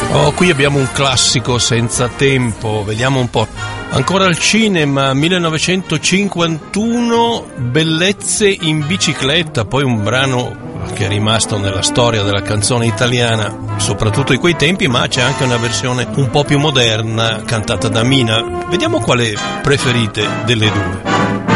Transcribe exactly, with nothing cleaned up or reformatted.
Oh, qui abbiamo un classico senza tempo, vediamo un po'. Ancora al cinema, millenovecentocinquantuno, Bellezze in bicicletta, poi un brano che è rimasto nella storia della canzone italiana, soprattutto di quei tempi, ma c'è anche una versione un po' più moderna cantata da Mina. Vediamo quale preferite delle due.